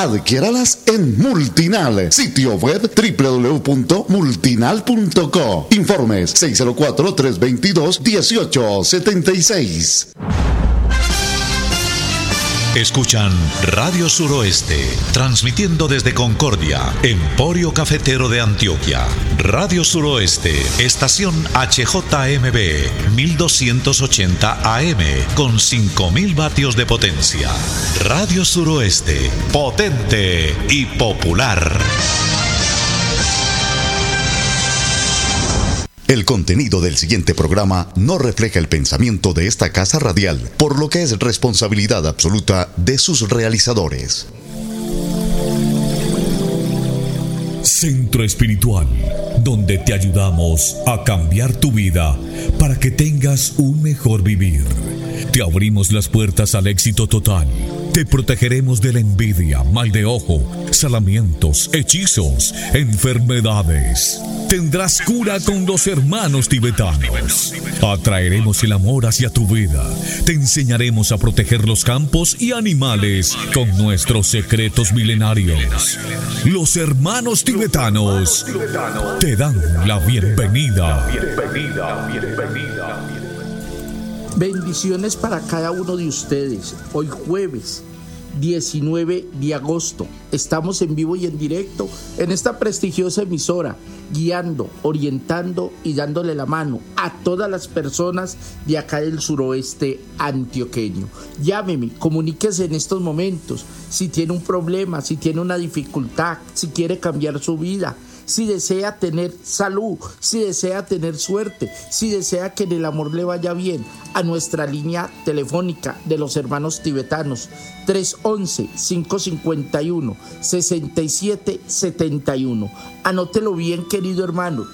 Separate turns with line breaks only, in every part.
Adquiéralas en Multinal, sitio web www.multinal.co. Informes 604-322-1876.
Escuchan Radio Suroeste, transmitiendo desde Concordia, Emporio Cafetero de Antioquia. Radio Suroeste, estación HJMB, 1280 AM, con 5000 vatios de potencia. Radio Suroeste, potente y popular.
El contenido del siguiente programa no refleja el pensamiento de esta casa radial, por lo que es responsabilidad absoluta de sus realizadores.
Centro Espiritual, donde te ayudamos a cambiar tu vida para que tengas un mejor vivir. Te abrimos las puertas al éxito total. Te protegeremos de la envidia, mal de ojo, salamientos, hechizos, enfermedades. Tendrás cura con los hermanos tibetanos. Atraeremos el amor hacia tu vida. Te enseñaremos a proteger los campos y animales con nuestros secretos milenarios. Los hermanos tibetanos te dan la bienvenida.
Bendiciones para cada uno de ustedes. Hoy jueves 19 de agosto estamos en vivo y en directo en esta prestigiosa emisora, guiando, orientando y dándole la mano a todas las personas de acá del suroeste antioqueño. Llámeme, comuníquese en estos momentos si tiene un problema, si tiene una dificultad, si quiere cambiar su vida, si desea tener salud, si desea tener suerte, si desea que en el amor le vaya bien, a nuestra línea telefónica de los hermanos tibetanos 311-551-6771. Anótelo bien, querido hermano,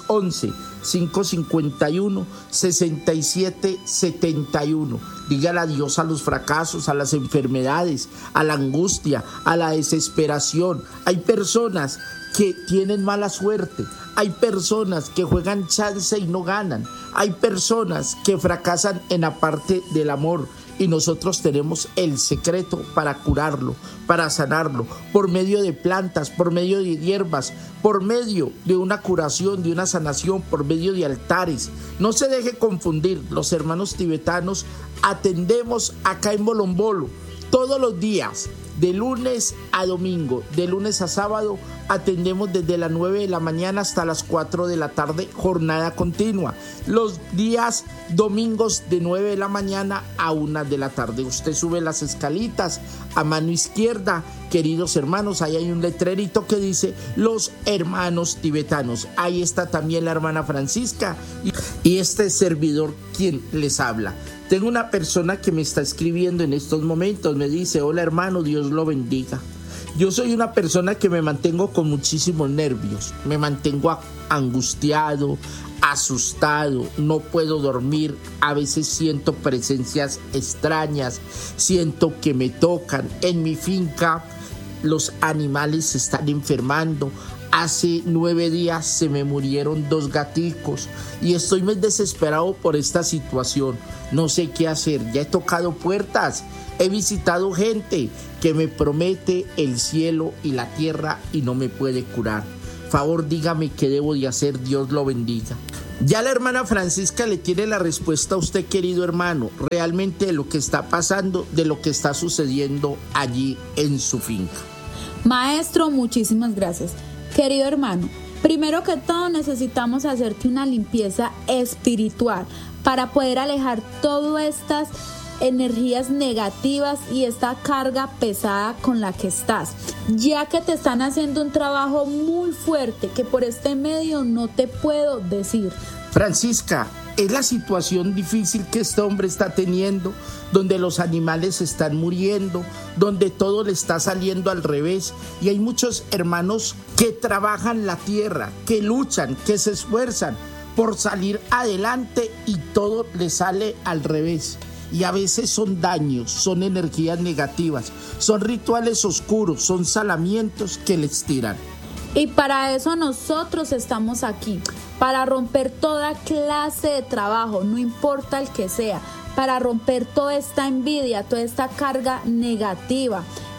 311-551-6771. Dígale adiós a los fracasos, a las enfermedades, a la angustia, a la desesperación. Hay personas que tienen mala suerte, hay personas que juegan chance y no ganan, hay personas que fracasan en la parte del amor, y nosotros tenemos el secreto para curarlo, para sanarlo, por medio de plantas, por medio de hierbas, por medio de una curación, de una sanación, por medio de altares. No se deje confundir, los hermanos tibetanos atendemos acá en Bolombolo todos los días, de lunes a domingo, de lunes a sábado, atendemos desde las 9 de la mañana hasta las 4 de la tarde, jornada continua. Los días domingos de 9 de la mañana a 1 de la tarde. Usted sube las escalitas a mano izquierda, queridos hermanos, ahí hay un letrerito que dice Los Hermanos Tibetanos. Ahí está también la hermana Francisca y este servidor quien les habla. Tengo una persona que me está escribiendo en estos momentos, me dice: hola hermano, Dios lo bendiga. Yo soy una persona que me mantengo con muchísimos nervios, me mantengo angustiado, asustado, no puedo dormir, a veces siento presencias extrañas, siento que me tocan. En mi finca los animales se están enfermando. Hace 9 días se me murieron 2 gaticos y estoy muy desesperado por esta situación. No sé qué hacer, ya he tocado puertas, he visitado gente que me promete el cielo y la tierra y no me puede curar. Favor, dígame qué debo de hacer, Dios lo bendiga. Ya la hermana Francisca le tiene la respuesta a usted, querido hermano, realmente de lo que está pasando, de lo que está sucediendo allí en su finca.
Maestro, muchísimas gracias. Querido hermano, primero que todo necesitamos hacerte una limpieza espiritual para poder alejar todas estas energías negativas y esta carga pesada con la que estás, ya que te están haciendo un trabajo muy fuerte que por este medio no te puedo decir.
Francisca, es la situación difícil que este hombre está teniendo, donde los animales están muriendo, donde todo le está saliendo al revés, y hay muchos hermanos que trabajan la tierra, que luchan, que se esfuerzan por salir adelante y todo le sale al revés. Y a veces son daños, son energías negativas, son rituales oscuros, son salamientos que les tiran.
Y para eso nosotros estamos aquí, para romper toda clase de trabajo, no importa el que sea, para romper toda esta envidia, toda esta carga negativa.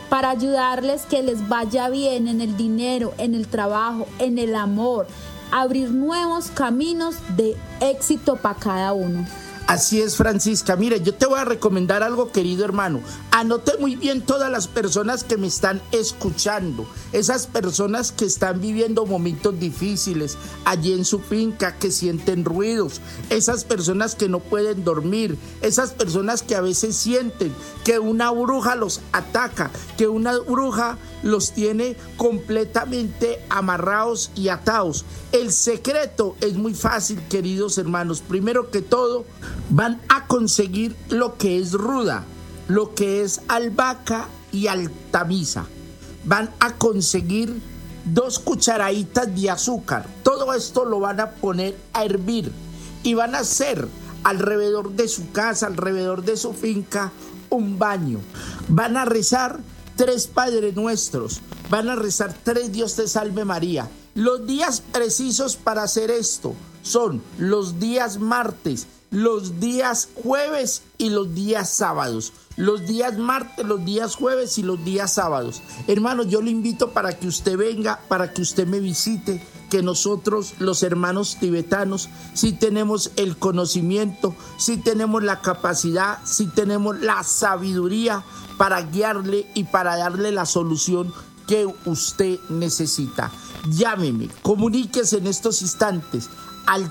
para ayudarles que les vaya bien en el dinero, en el trabajo, en el amor, abrir nuevos caminos de éxito para cada uno.
Así es, Francisca. Mire, yo te voy a recomendar algo, querido hermano. Anote muy bien todas las personas que me están escuchando, esas personas que están viviendo momentos difíciles allí en su finca, que sienten ruidos, esas personas que no pueden dormir, esas personas que a veces sienten que una bruja los ataca, que una bruja los tiene completamente amarrados y atados. El secreto es muy fácil, queridos hermanos. Primero que todo, van a conseguir lo que es ruda, lo que es albahaca y altamisa. Van a conseguir 2 cucharaditas de azúcar. Todo esto lo van a poner a hervir y van a hacer alrededor de su casa, alrededor de su finca, un baño. Van a rezar 3 Padre Nuestros, van a rezar 3 Dios te salve María. Los días precisos para hacer esto son los días martes, los días jueves y los días sábados. Los días martes, los días jueves y los días sábados. Hermano, yo lo invito para que usted venga, para que usted me visite, que nosotros, los hermanos tibetanos, sí tenemos el conocimiento, sí tenemos la capacidad, sí tenemos la sabiduría para guiarle y para darle la solución que usted necesita. Llámeme, comuníquese en estos instantes al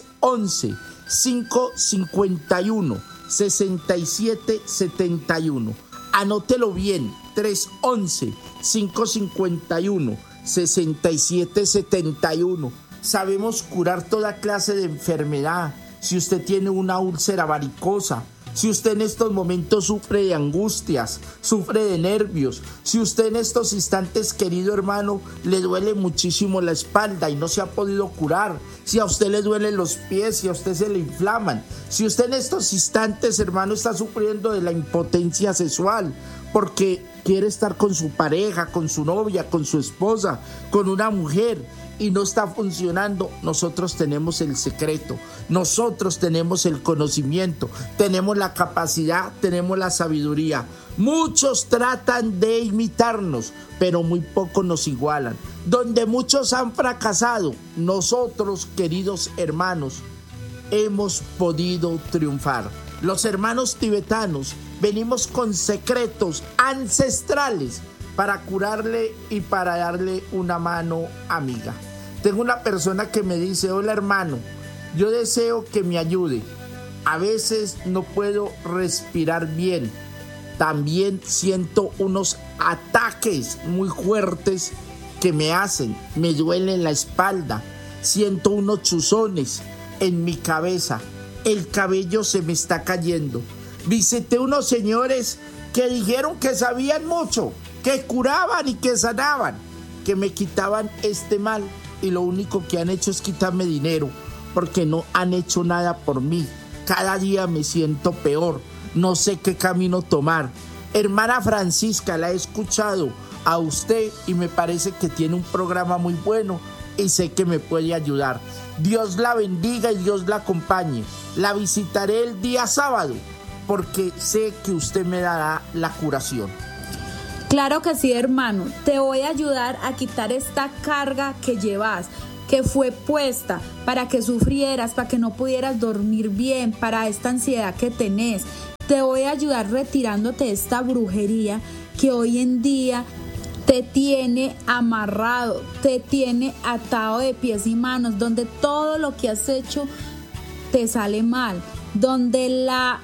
311-551-6771. Anótelo bien, 311-551-6771. Sabemos curar toda clase de enfermedad. Si usted tiene una úlcera varicosa, si usted en estos momentos sufre de angustias, sufre de nervios, si usted en estos instantes, querido hermano, le duele muchísimo la espalda y no se ha podido curar, si a usted le duelen los pies, si a usted se le inflaman, si usted en estos instantes, hermano, está sufriendo de la impotencia sexual porque quiere estar con su pareja, con su novia, con su esposa, con una mujer y no está funcionando, nosotros tenemos el secreto, nosotros tenemos el conocimiento, tenemos la capacidad, tenemos la sabiduría. Muchos tratan de imitarnos, pero muy pocos nos igualan. Donde muchos han fracasado, nosotros, queridos hermanos, hemos podido triunfar. Los hermanos tibetanos venimos con secretos ancestrales para curarle y para darle una mano amiga. Tengo una persona que me dice: hola hermano, yo deseo que me ayude. A veces no puedo respirar bien. También siento unos ataques muy fuertes que me duele la espalda. Siento unos chuzones en mi cabeza. El cabello se me está cayendo. Visité unos señores que dijeron que sabían mucho, que curaban y que sanaban, que me quitaban este mal. Y lo único que han hecho es quitarme dinero, porque no han hecho nada por mí. Cada día me siento peor, no sé qué camino tomar. Hermana Francisca, la he escuchado a usted y me parece que tiene un programa muy bueno y sé que me puede ayudar. Dios la bendiga y Dios la acompañe. La visitaré el día sábado porque sé que usted me dará la curación.
Claro que sí, hermano, te voy a ayudar a quitar esta carga que llevas, que fue puesta para que sufrieras, para que no pudieras dormir bien, para esta ansiedad que tenés. Te voy a ayudar retirándote esta brujería que hoy en día te tiene amarrado, te tiene atado de pies y manos, donde todo lo que has hecho te sale mal, donde la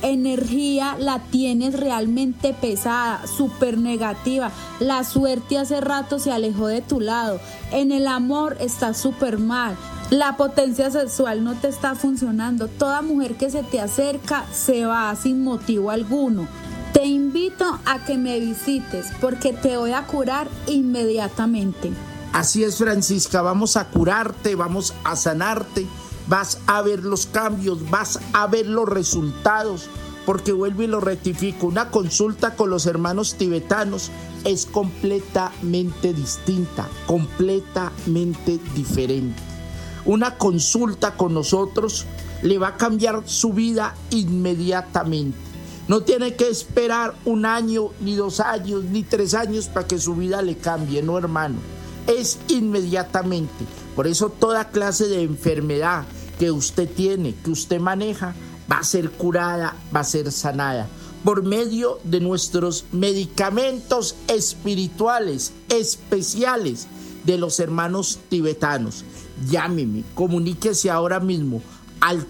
energía la tienes realmente pesada, súper negativa. La suerte hace rato se alejó de tu lado. En el amor estás súper mal. La potencia sexual no te está funcionando. Toda mujer que se te acerca se va sin motivo alguno. Te invito a que me visites porque te voy a curar inmediatamente.
Así es, Francisca, vamos a curarte, vamos a sanarte. Vas a ver los cambios, vas a ver los resultados, porque vuelvo y lo rectifico, una consulta con los hermanos tibetanos es completamente distinta, completamente diferente. Una consulta con nosotros le va a cambiar su vida inmediatamente. No tiene que esperar 1 año, ni 2 años, ni 3 años para que su vida le cambie, no, hermano. Es inmediatamente. Por eso toda clase de enfermedad que usted tiene, que usted maneja, va a ser curada, va a ser sanada por medio de nuestros medicamentos espirituales especiales de los hermanos tibetanos. Llámeme, comuníquese ahora mismo al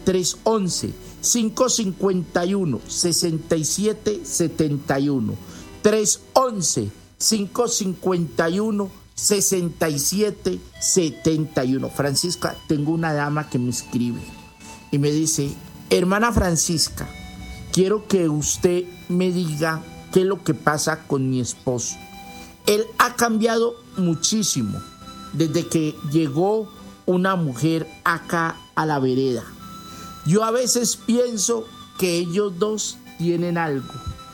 311-551-6771. 311-551-6771. Francisca, tengo una dama que me escribe y me dice: hermana Francisca, quiero que usted me diga qué es lo que pasa con mi esposo. Él ha cambiado muchísimo desde que llegó una mujer acá a la vereda. Yo a veces pienso que ellos dos tienen algo,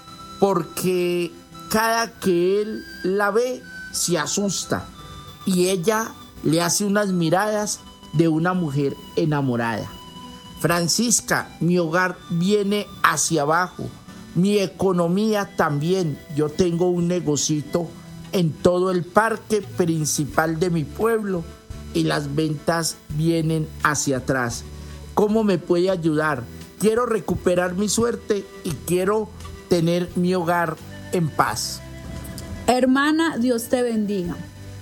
porque cada que él la ve se asusta y ella le hace unas miradas de una mujer enamorada. Francisca, mi hogar viene hacia abajo, mi economía también. Yo tengo un negocito en todo el parque principal de mi pueblo y las ventas vienen hacia atrás. ¿Cómo me puede ayudar? Quiero recuperar mi suerte y quiero tener mi hogar en paz.
Hermana, Dios te bendiga.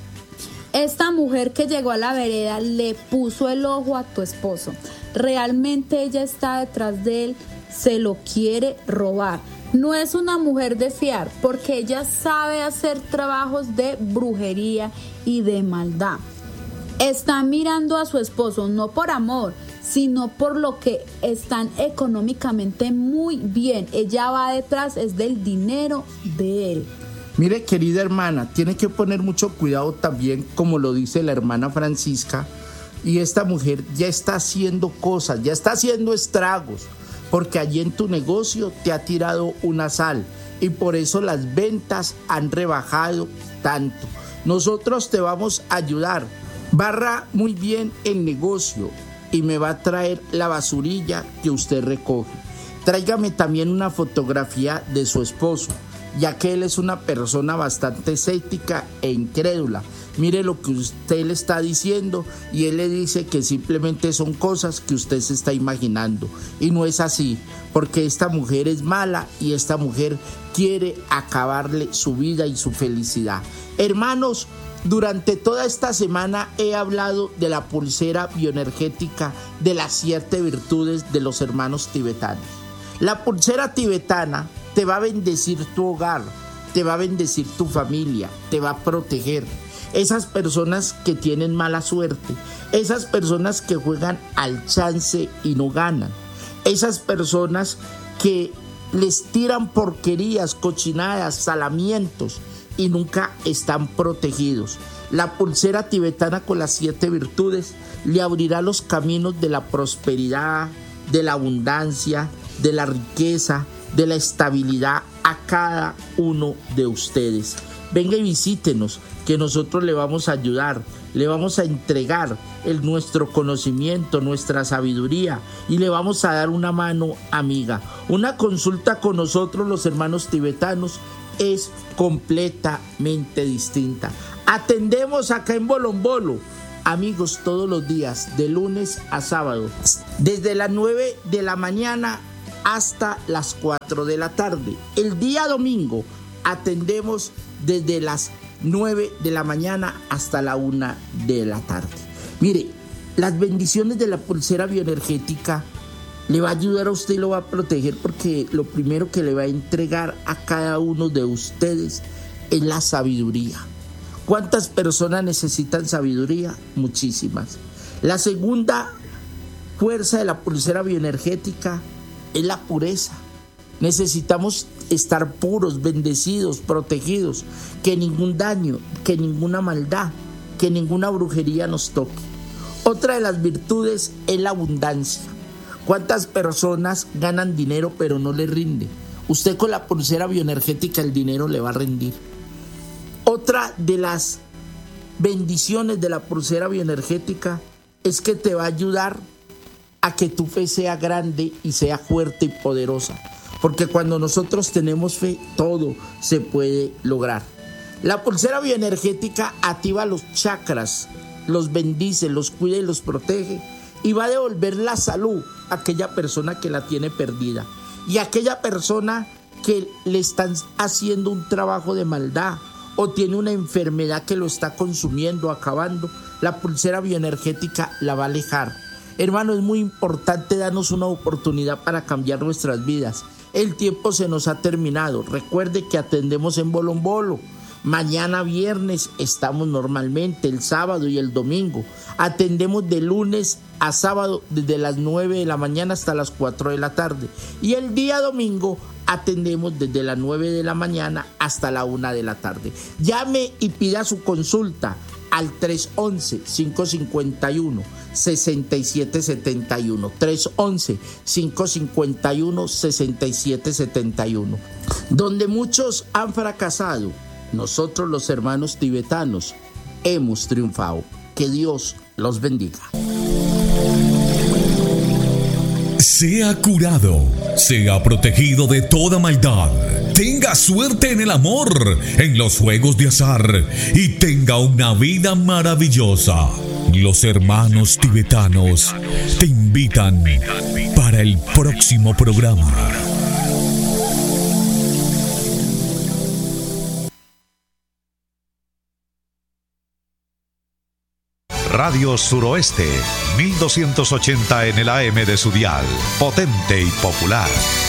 Esta mujer que llegó a la vereda le puso el ojo a tu esposo. Realmente ella está detrás de él, se lo quiere robar. No es una mujer de fiar, porque ella sabe hacer trabajos de brujería y de maldad. Está mirando a su esposo no por amor, sino por lo que están económicamente muy bien. Ella va detrás, es del dinero de él.
Mire, querida hermana, tiene que poner mucho cuidado también, como lo dice la hermana Francisca, y esta mujer ya está haciendo cosas, ya está haciendo estragos, porque allí en tu negocio te ha tirado una sal y por eso las ventas han rebajado tanto. Nosotros te vamos a ayudar. Barra muy bien el negocio y me va a traer la basurilla que usted recoge. Tráigame también una fotografía de su esposo, ya que él es una persona bastante escéptica e incrédula. Mire lo que usted le está diciendo y él le dice que simplemente son cosas que usted se está imaginando. Y no es así, porque esta mujer es mala y esta mujer quiere acabarle su vida y su felicidad. Hermanos, durante toda esta semana he hablado de la pulsera bioenergética de las 7 virtudes de los hermanos tibetanos. La pulsera tibetana te va a bendecir tu hogar, te va a bendecir tu familia, te va a proteger. Esas personas que tienen mala suerte, esas personas que juegan al chance y no ganan, esas personas que les tiran porquerías, cochinadas, salamientos y nunca están protegidos. La pulsera tibetana con las 7 virtudes le abrirá los caminos de la prosperidad, de la abundancia, de la riqueza, de la estabilidad a cada uno de ustedes. Venga y visítenos, que nosotros le vamos a ayudar, le vamos a entregar nuestro conocimiento, nuestra sabiduría y le vamos a dar una mano amiga. Una consulta con nosotros, los hermanos tibetanos, es completamente distinta. Atendemos acá en Bolombolo, amigos, todos los días, de lunes a sábado, desde las 9 de la mañana hasta las 4 de la tarde. El día domingo atendemos desde las 9 de la mañana hasta la 1 de la tarde. Mire, las bendiciones de la pulsera bioenergética le va a ayudar a usted y lo va a proteger, porque lo primero que le va a entregar a cada uno de ustedes es la sabiduría. ¿Cuántas personas necesitan sabiduría? Muchísimas. La segunda fuerza de la pulsera bioenergética es la pureza. Necesitamos estar puros, bendecidos, protegidos, que ningún daño, que ninguna maldad, que ninguna brujería nos toque. Otra de las virtudes es la abundancia. ¿Cuántas personas ganan dinero pero no les rinde? Usted con la pulsera bioenergética el dinero le va a rendir. Otra de las bendiciones de la pulsera bioenergética es que te va a ayudar a que tu fe sea grande y sea fuerte y poderosa. porque cuando nosotros tenemos fe, todo se puede lograr. La pulsera bioenergética activa los chakras, los bendice, los cuida y los protege, y va a devolver la salud a aquella persona que la tiene perdida, y a aquella persona que le están haciendo un trabajo de maldad o tiene una enfermedad que lo está consumiendo, acabando. La pulsera bioenergética la va a alejar. Hermano, es muy importante darnos una oportunidad para cambiar nuestras vidas. El tiempo se nos ha terminado. Recuerde que atendemos en Bolo en Bolo. Mañana viernes estamos normalmente, el sábado y el domingo. Atendemos de lunes a sábado desde las 9 de la mañana hasta las 4 de la tarde. Y el día domingo atendemos desde las 9 de la mañana hasta la 1 de la tarde. Llame y pida su consulta al 311-551-6771. 311-551-6771. Donde muchos han fracasado, nosotros los hermanos tibetanos hemos triunfado. Que Dios los bendiga.
Sea curado, sea protegido de toda maldad, tenga suerte en el amor, en los juegos de azar y tenga una vida maravillosa. Los hermanos tibetanos te invitan para el próximo programa.
Radio Suroeste, 1280 en el AM de su dial, potente y popular.